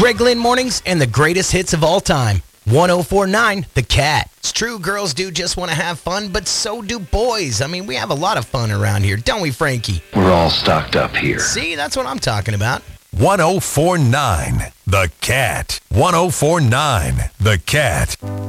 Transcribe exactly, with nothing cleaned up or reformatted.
Greg Lynn Mornings and the greatest hits of all time. one oh four point nine The Cat. It's true, girls do just want to have fun, but so do boys. I mean, we have a lot of fun around here, don't we, Frankie? We're all stocked up here. See, that's what I'm talking about. one oh four point nine The Cat. one oh four point nine The Cat.